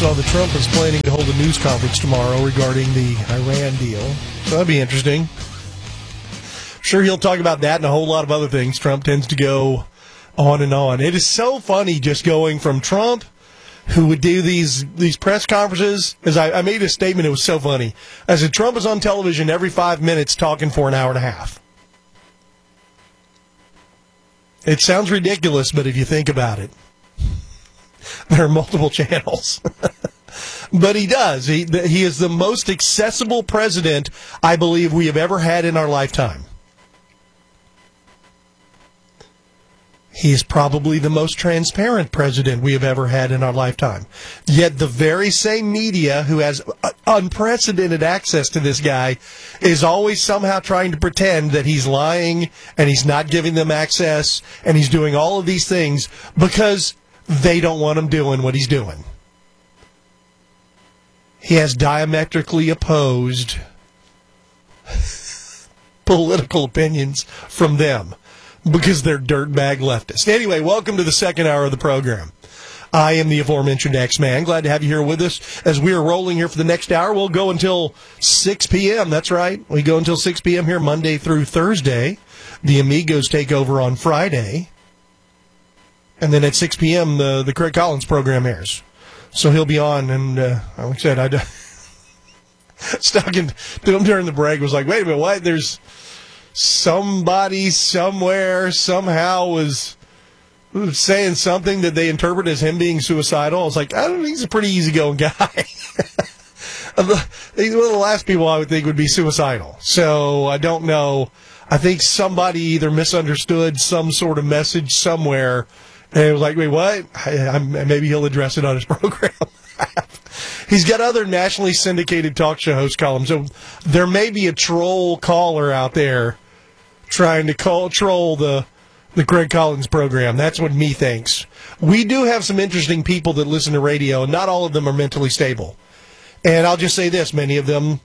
saw that Trump is planning to hold a news conference tomorrow regarding the Iran deal. So that'd be interesting. Sure, he'll talk about that and a whole lot of other things. Trump tends to go on and on. It is so funny just going from Trump, who would do these press conferences. As I made a statement, it was so funny. I said, Trump is on television every 5 minutes talking for an hour and a half. It sounds ridiculous, but if you think about it, there are multiple channels. But he does. He is the most accessible president I believe we have ever had in our lifetime. He is probably the most transparent president we have ever had in our lifetime. Yet the very same media who has unprecedented access to this guy is always somehow trying to pretend that he's lying and he's not giving them access and he's doing all of these things because they don't want him doing what he's doing. He has diametrically opposed political opinions from them because they're dirtbag leftists. Anyway, welcome to the second hour of the program. I am the aforementioned X-Man. Glad to have you here with us as we are rolling here for the next hour. We'll go until 6 p.m. That's right. We go until 6 p.m. here Monday through Thursday. The Amigos take over on Friday. And then at 6 p.m., the Craig Collins program airs. So he'll be on, and like I said, I was talking to him during the break. Was like, wait a minute, what? There's somebody somewhere somehow was saying something that they interpret as him being suicidal. I was like, I don't think he's a pretty easygoing guy. He's one of the last people I would think would be suicidal. So I don't know. I think somebody either misunderstood some sort of message somewhere. And it was like, wait, what? Maybe he'll address it on his program. He's got other nationally syndicated talk show host columns. So there may be a troll caller out there trying to troll the Craig Collins program. That's what me thinks. We do have some interesting people that listen to radio, and not all of them are mentally stable. And I'll just say this, many of them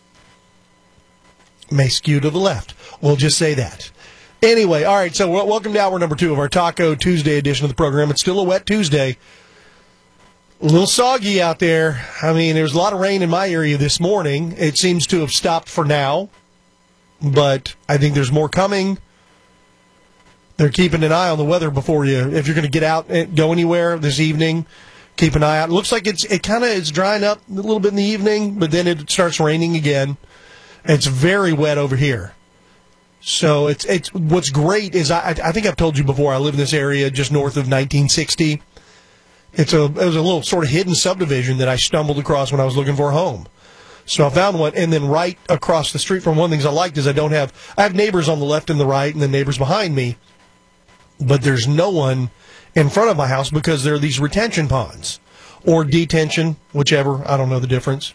may skew to the left. We'll just say that. Anyway, all right, so welcome to hour number 2 of our Taco Tuesday edition of the program. It's still a wet Tuesday. A little soggy out there. I mean, there's a lot of rain in my area this morning. It seems to have stopped for now, but I think there's more coming. They're keeping an eye on the weather before if you're going to get out and go anywhere this evening, keep an eye out. It looks like it kind of is drying up a little bit in the evening, but then it starts raining again. It's very wet over here. So it's what's great is I think I've told you before, I live in this area just north of 1960. It was a little sort of hidden subdivision that I stumbled across when I was looking for a home. So I found one, and then right across the street from one of the things I liked is I have neighbors on the left and the right and then neighbors behind me, but there's no one in front of my house because there are these retention ponds or detention, whichever, I don't know the difference.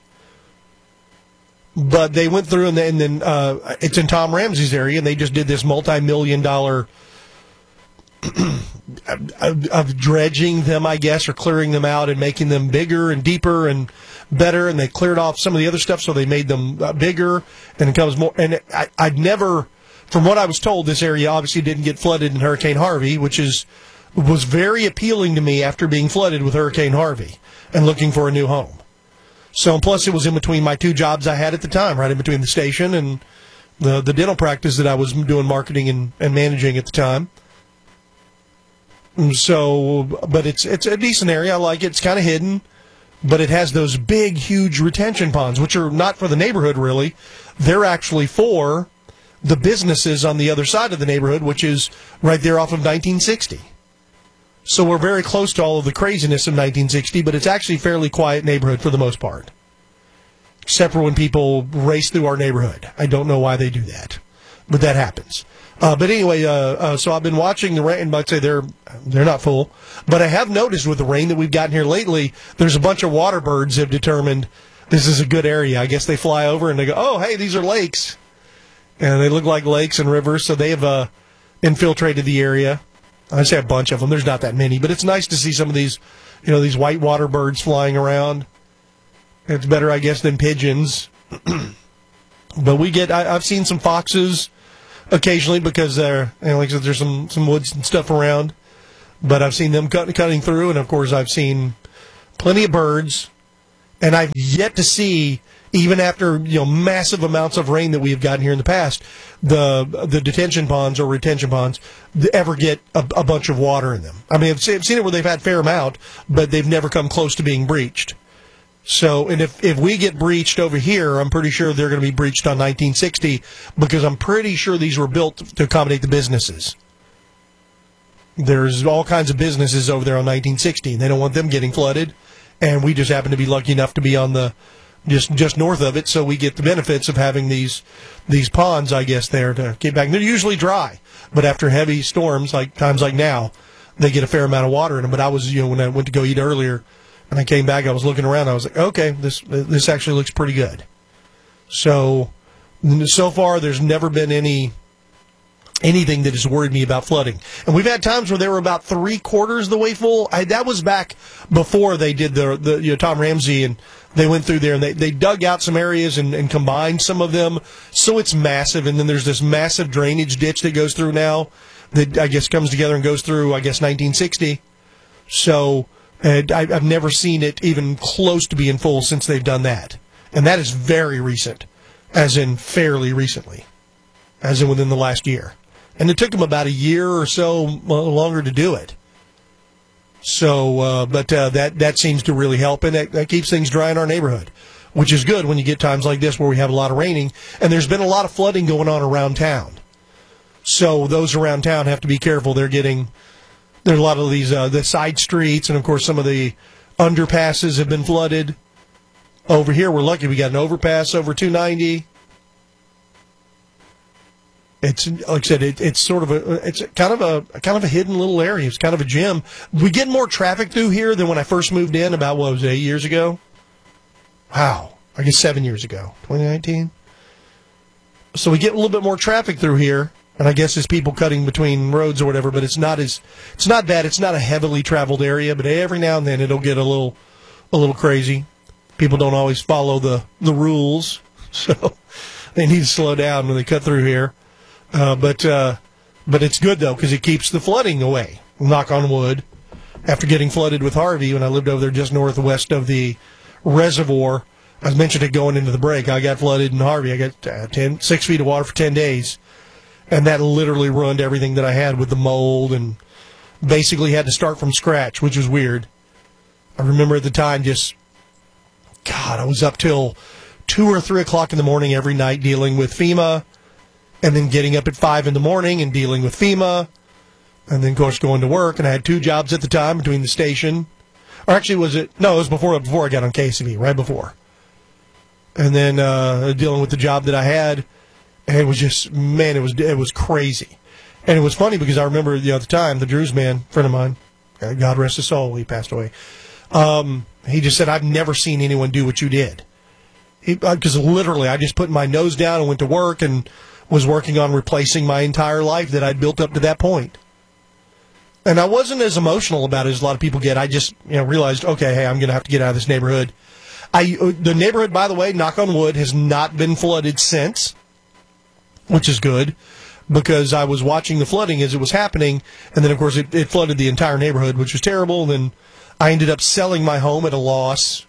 But they went through, and then it's in Tom Ramsey's area, and they just did this multi-million-dollar of dredging them, I guess, or clearing them out and making them bigger and deeper and better. And they cleared off some of the other stuff, so they made them bigger, and it becomes more. And I'd never, from what I was told, this area obviously didn't get flooded in Hurricane Harvey, which was very appealing to me after being flooded with Hurricane Harvey and looking for a new home. So, and plus it was in between my 2 jobs I had at the time, right in between the station and the dental practice that I was doing marketing and managing at the time. So, but it's a decent area. I like it. It's kind of hidden, but it has those big, huge retention ponds, which are not for the neighborhood, really. They're actually for the businesses on the other side of the neighborhood, which is right there off of 1960. So we're very close to all of the craziness of 1960, but it's actually a fairly quiet neighborhood for the most part. Except for when people race through our neighborhood. I don't know why they do that, but that happens. But anyway, so I've been watching the rain. I'd say they're not full, but I have noticed with the rain that we've gotten here lately, there's a bunch of water birds have determined this is a good area. I guess they fly over and they go, oh, hey, these are lakes. And they look like lakes and rivers, so they have infiltrated the area. I say a bunch of them. There's not that many, but it's nice to see some of these, these white water birds flying around. It's better, I guess, than pigeons. But I've seen some foxes occasionally because like I said, there's some woods and stuff around. But I've seen them cutting through, and of course I've seen plenty of birds, and I've yet to see, even after massive amounts of rain that we have gotten here in the past, the detention ponds or retention ponds ever get a bunch of water in them. I mean, I've seen it where they've had fair amount, but they've never come close to being breached. So, and if we get breached over here, I'm pretty sure they're going to be breached on 1960, because I'm pretty sure these were built to accommodate the businesses. There's all kinds of businesses over there on 1960, and they don't want them getting flooded, and we just happen to be lucky enough to be on the just north of it, so we get the benefits of having these ponds, I guess, there to get back. And they're usually dry, but after heavy storms, like times like now, they get a fair amount of water in them. But I was, when I went to go eat earlier, and I came back, I was looking around, I was like, okay, this actually looks pretty good. So far, there's never been anything that has worried me about flooding. And we've had times where they were about 3/4 the way full. That was back before they did the Tom Ramsey, and they went through there and they dug out some areas and combined some of them. So it's massive. And then there's this massive drainage ditch that goes through now that I guess comes together and goes through, I guess, 1960. So I've never seen it even close to being full since they've done that. And that is very recent, as in fairly recently, as in within the last year. And it took them about a year or so longer to do it. So, but that seems to really help, and that keeps things dry in our neighborhood, which is good when you get times like this where we have a lot of raining, and there's been a lot of flooding going on around town. So those around town have to be careful. There's a lot of these the side streets, and of course some of the underpasses have been flooded. Over here, we're lucky we got an overpass over 290. It's like I said, it's kind of a hidden little area. It's kind of a gem. We get more traffic through here than when I first moved in about 8 years ago. Wow, I guess 7 years ago, 2019. So we get a little bit more traffic through here, and I guess it's people cutting between roads or whatever. But it's not bad. It's not a heavily traveled area, but every now and then it'll get a little crazy. People don't always follow the rules, so they need to slow down when they cut through here. But it's good, though, because it keeps the flooding away. Knock on wood. After getting flooded with Harvey, when I lived over there just northwest of the reservoir, I mentioned it going into the break. I got flooded in Harvey. I got 6 feet of water for 10 days. And that literally ruined everything that I had with the mold, and basically had to start from scratch, which was weird. I remember at the time I was up till 2 or 3 o'clock in the morning every night dealing with FEMA, and then getting up at 5 in the morning and dealing with FEMA, and then, of course, going to work. And I had 2 jobs at the time between the station. Or actually, it was before I got on KCB, right before. And then dealing with the job that I had, and it was just, man, it was crazy. And it was funny because I remember at the time, the Drews man, friend of mine, God rest his soul, he passed away, he just said, I've never seen anyone do what you did. Because literally, I just put my nose down and went to work and was working on replacing my entire life that I'd built up to that point. And I wasn't as emotional about it as a lot of people get. I just realized, okay, hey, I'm going to have to get out of this neighborhood. The neighborhood, by the way, knock on wood, has not been flooded since, which is good, because I was watching the flooding as it was happening, and then, of course, it flooded the entire neighborhood, which was terrible. And then I ended up selling my home at a loss,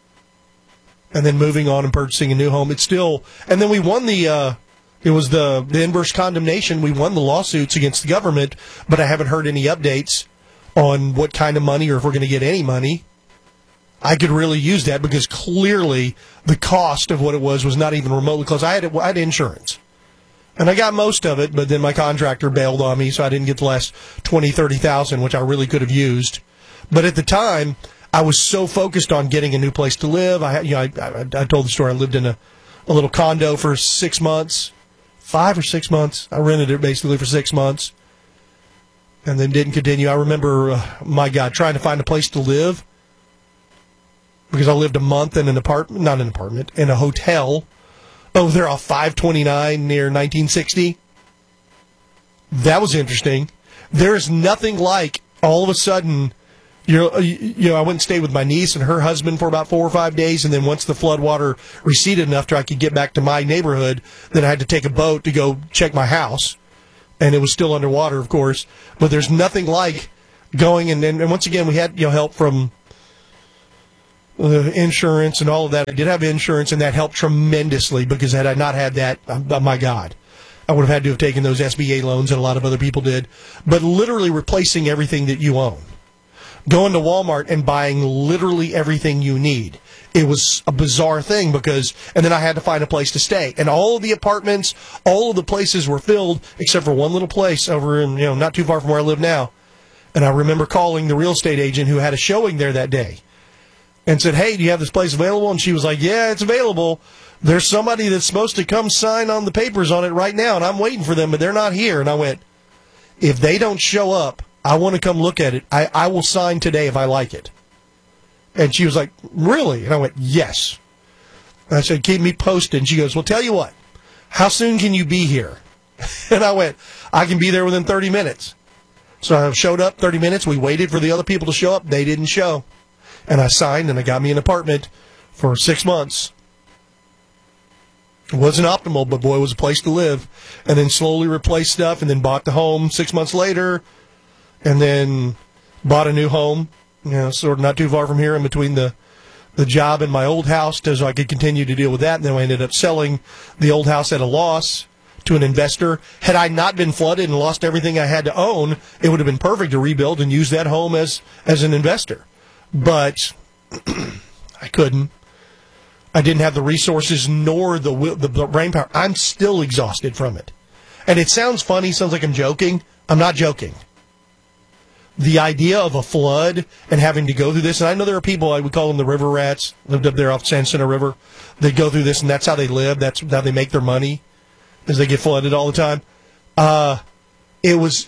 and then moving on and purchasing a new home. And then we won it was the inverse condemnation. We won the lawsuits against the government, but I haven't heard any updates on what kind of money or if we're going to get any money. I could really use that because clearly the cost of what it was not even remotely close. I had insurance, and I got most of it, but then my contractor bailed on me, so I didn't get the last $20,000-$30,000, which I really could have used. But at the time, I was so focused on getting a new place to live. I told the story. I lived in a little condo for 6 months. 5 or 6 months. I rented it basically for 6 months and then didn't continue. I remember, trying to find a place to live because I lived a month in in a hotel over there off 529 near 1960. That was interesting. There's nothing like all of a sudden, I went and stayed with my niece and her husband for about 4 or 5 days, and then once the floodwater receded enough to I could get back to my neighborhood, then I had to take a boat to go check my house, and it was still underwater, of course. But there's nothing like going, and once again, we had help from insurance and all of that. I did have insurance, and that helped tremendously because had I not had that, oh my God, I would have had to have taken those SBA loans, and a lot of other people did. But literally replacing everything that you own. Going to Walmart and buying literally everything you need. It was a bizarre thing and then I had to find a place to stay. And all of the apartments, all of the places were filled except for one little place over in, not too far from where I live now. And I remember calling the real estate agent who had a showing there that day and said, hey, do you have this place available? And she was like, yeah, it's available. There's somebody that's supposed to come sign on the papers on it right now, and I'm waiting for them, but they're not here. And I went, if they don't show up, I want to come look at it. I will sign today if I like it. And she was like, really? And I went, yes. And I said, keep me posted. And she goes, well, tell you what, how soon can you be here? And I went, I can be there within 30 minutes. So I showed up 30 minutes. We waited for the other people to show up. They didn't show. And I signed, and I got me an apartment for 6 months. It wasn't optimal, but boy, it was a place to live. And then slowly replaced stuff, and then bought the home 6 months later, and then bought a new home, sort of not too far from here in between the job and my old house, so I could continue to deal with that. And then I ended up selling the old house at a loss to an investor. Had I not been flooded and lost everything I had to own, it would have been perfect to rebuild and use that home as an investor. But I couldn't. I didn't have the resources nor the brain power. I'm still exhausted from it. And it sounds funny, sounds like I'm joking. I'm not joking. The idea of a flood and having to go through this, and I know there are people, we call them the river rats, lived up there off San Center River. They go through this, and that's how they live. That's how they make their money, is they get flooded all the time. It was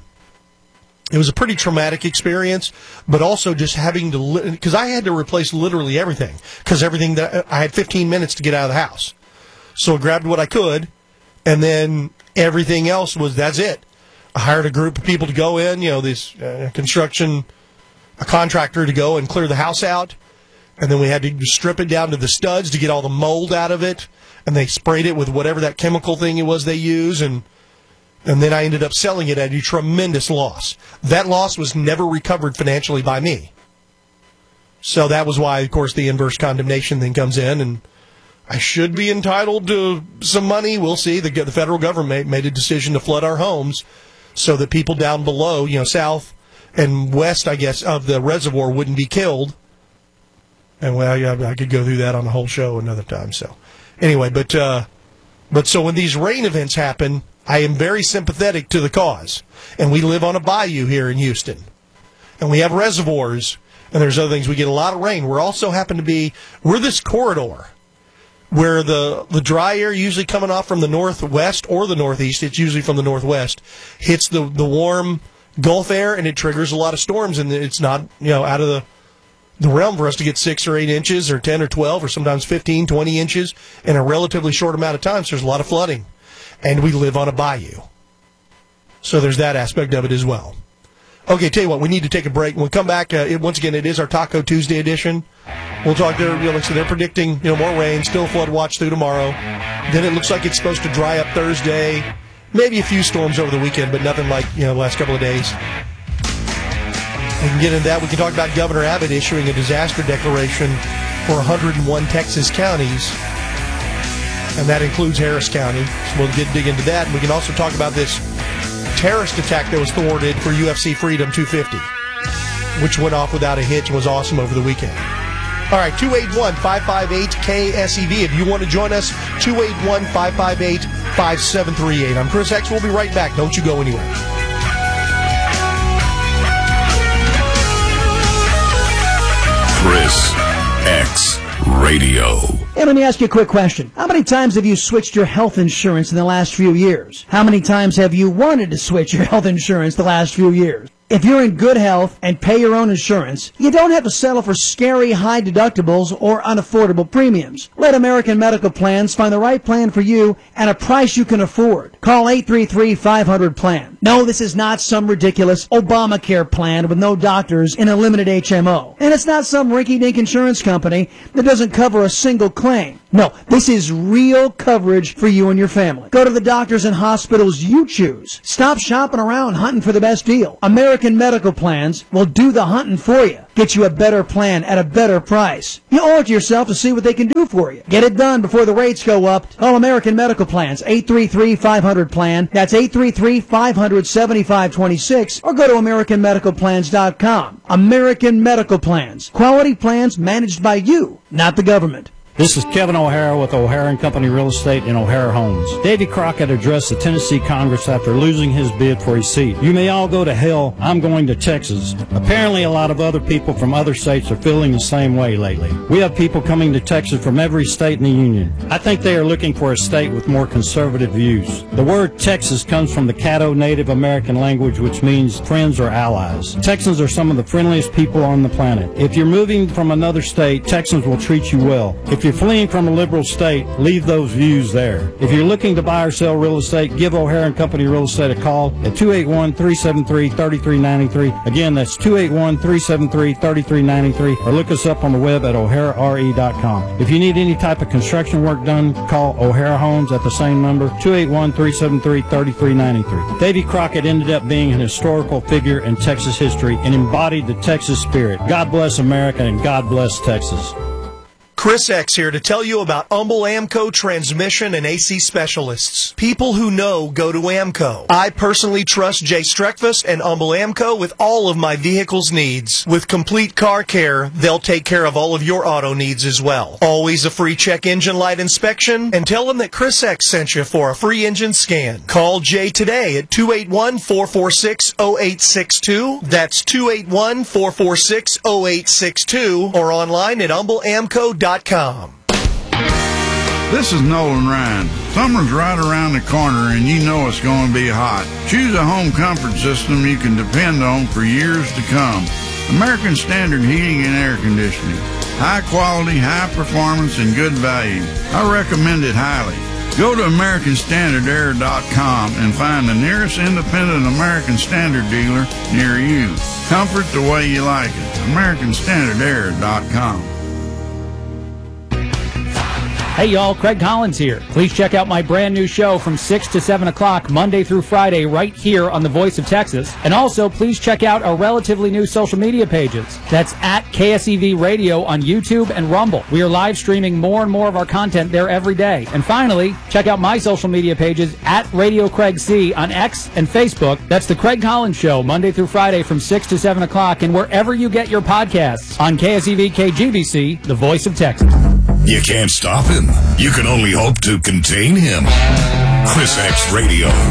a pretty traumatic experience, but also just having to, because I had to replace literally everything, because everything that I had 15 minutes to get out of the house. So I grabbed what I could, and then everything else that's it. I hired a group of people to go in, this a contractor to go and clear the house out. And then we had to strip it down to the studs to get all the mold out of it. And they sprayed it with whatever that chemical thing it was they use. And then I ended up selling it at a tremendous loss. That loss was never recovered financially by me. So that was why, of course, the inverse condemnation thing comes in. And I should be entitled to some money. We'll see. The federal government made a decision to flood our homes so that people down below, south and west, I guess, of the reservoir wouldn't be killed. And, well, yeah, I could go through that on the whole show another time. So, anyway, but so when these rain events happen, I am very sympathetic to the cause. And we live on a bayou here in Houston. And we have reservoirs, and there's other things. We get a lot of rain. We're this corridor where the dry air, usually coming off from the northwest or the northeast, it's usually from the northwest, hits the warm Gulf air, and it triggers a lot of storms, and it's not out of the realm for us to get 6 or 8 inches or 10 or 12 or sometimes 15, 20 inches in a relatively short amount of time, so there's a lot of flooding. And we live on a bayou. So there's that aspect of it as well. Okay, tell you what, we need to take a break. When we come back, once again, it is our Taco Tuesday edition. We'll talk there. So they're predicting more rain, still flood watch through tomorrow. Then it looks like it's supposed to dry up Thursday. Maybe a few storms over the weekend, but nothing like the last couple of days. We can get into that. We can talk about Governor Abbott issuing a disaster declaration for 101 Texas counties, and that includes Harris County. So we'll dig into that. And we can also talk about this terrorist attack that was thwarted for UFC Freedom 250, which went off without a hitch and was awesome over the weekend. All right, 281-558-KSEV. If you want to join us, 281-558-5738. I'm Chris X. We'll be right back. Don't you go anywhere. Chris X Radio. Hey, let me ask you a quick question. How many times have you switched your health insurance in the last few years? How many times have you wanted to switch your health insurance the last few years? If you're in good health and pay your own insurance, you don't have to settle for scary high deductibles or unaffordable premiums. Let American Medical Plans find the right plan for you at a price you can afford. Call 833-500-PLAN. No, this is not some ridiculous Obamacare plan with no doctors in a limited HMO. And it's not some rinky-dink insurance company that doesn't cover a single claim. No, this is real coverage for you and your family. Go to the doctors and hospitals you choose. Stop shopping around hunting for the best deal. American Medical Plans will do the hunting for you. Get you a better plan at a better price. You owe it to yourself to see what they can do for you. Get it done before the rates go up. Call American Medical Plans, 833-500-PLAN. That's 833-500-7526. Or go to AmericanMedicalPlans.com. American Medical Plans. Quality plans managed by you, not the government. This is Kevin O'Hara with O'Hara & Company Real Estate in O'Hara Homes. Davy Crockett addressed the Tennessee Congress after losing his bid for his seat. You may all go to hell. I'm going to Texas. Apparently, a lot of other people from other states are feeling the same way lately. We have people coming to Texas from every state in the union. I think they are looking for a state with more conservative views. The word Texas comes from the Caddo Native American language, which means friends or allies. Texans are some of the friendliest people on the planet. If you're moving from another state, Texans will treat you well. If you're fleeing from a liberal state, leave those views there. If you're looking to buy or sell real estate, give O'Hara & Company Real Estate a call at 281-373-3393. Again, that's 281-373-3393, or look us up on the web at o'harare.com. If you need any type of construction work done, call O'Hara Homes at the same number, 281-373-3393. Davy Crockett ended up being an historical figure in Texas history and embodied the Texas spirit. God bless America and God bless Texas. Chris X here to tell you about Humble Amco Transmission and AC Specialists. People who know go to Amco. I personally trust Jay Streckfuss and Humble Amco with all of my vehicle's needs. With complete car care, they'll take care of all of your auto needs as well. Always a free check engine light inspection, and tell them that Chris X sent you for a free engine scan. Call Jay today at 281-446-0862. That's 281-446-0862, or online at humbleamco.com. This is Nolan Ryan. Summer's right around the corner and you know it's going to be hot. Choose a home comfort system you can depend on for years to come. American Standard Heating and Air Conditioning. High quality, high performance, and good value. I recommend it highly. Go to AmericanStandardAir.com and find the nearest independent American Standard dealer near you. Comfort the way you like it. AmericanStandardAir.com. Hey y'all, Craig Collins here. Please check out my brand new show from 6 to 7 o'clock Monday through Friday right here on The Voice of Texas. And also, please check out our relatively new social media pages. That's at KSEV Radio on YouTube and Rumble. We are live streaming more and more of our content there every day. And finally, check out my social media pages at Radio Craig C on X and Facebook. That's The Craig Collins Show Monday through Friday from 6 to 7 o'clock and wherever you get your podcasts on KSEV KGBC, The Voice of Texas. You can't stop him. You can only hope to contain him. Chris X Radio.